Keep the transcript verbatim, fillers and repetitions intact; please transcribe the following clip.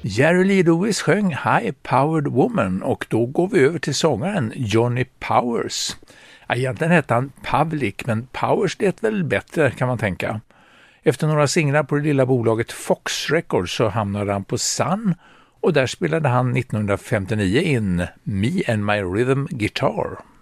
Jerry Lee Lewis sjöng High Powered Woman och då går vi över till sångaren Johnny Powers. Egentligen hette han Pavlik, men Powers det är väl bättre kan man tänka. Efter några singlar på det lilla bolaget Fox Records så hamnade han på Sun och där spelade han nittonhundrafemtionio in Me and My Rhythm Guitar.